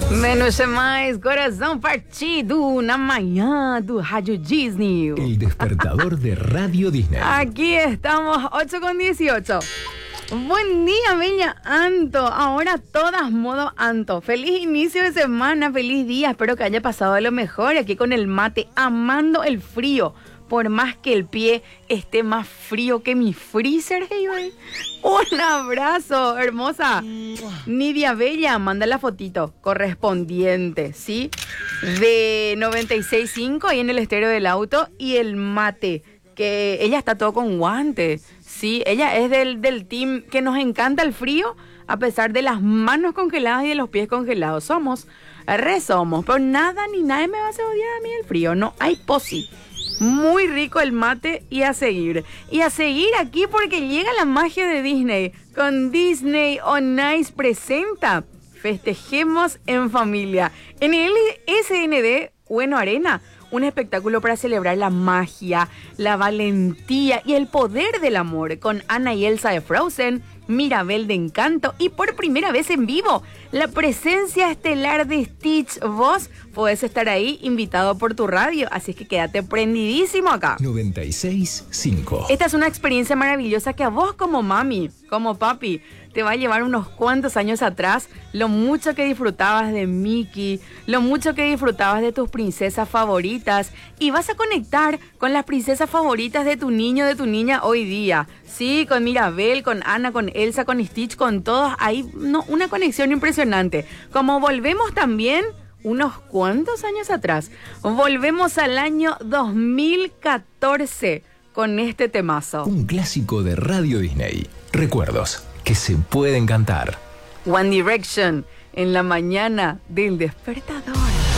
Menos é mais, coração partido na manhã do Rádio Disney. El despertador de Radio Disney. Aquí estamos, 8:18. Buen día, Bella Anto. Ahora todas modo Anto. Feliz inicio de semana, feliz día. Espero que haya pasado lo mejor aquí con el mate, amando el frío. Por más que el pie esté más frío que mi freezer, hey, güey. Un abrazo, hermosa. Nidia Bella, manda la fotito correspondiente, ¿sí? De 96.5 ahí en el estéreo del auto. Y el mate, que ella está todo con guante, ¿sí? Ella es del team que nos encanta el frío, a pesar de las manos congeladas y de los pies congelados. Somos, pero nada ni nadie me va a hacer odiar a mí el frío. No hay posi. Muy rico el mate y a seguir. Y a seguir aquí porque llega la magia de Disney. Con Disney On Ice presenta Festejemos en Familia. En el SND Bueno Arena, un espectáculo para celebrar la magia, la valentía y el poder del amor. Con Anna y Elsa de Frozen, Mirabel de Encanto y por primera vez en vivo, la presencia estelar de Stitch. Vos podés estar ahí invitado por tu radio, así es que quédate prendidísimo acá. 96.5. Esta es una experiencia maravillosa que a vos como mami, como papi, te va a llevar unos cuantos años atrás, lo mucho que disfrutabas de Mickey, lo mucho que disfrutabas de tus princesas favoritas, y vas a conectar con las princesas favoritas de tu niño, de tu niña hoy día. Sí, con Mirabel, con Anna, con Elsa, con Stitch, con todos, hay una conexión impresionante. Como volvemos también unos cuantos años atrás, volvemos al año 2014 con este temazo. Un clásico de Radio Disney. Recuerdos que se pueden cantar. One Direction en la mañana del despertador.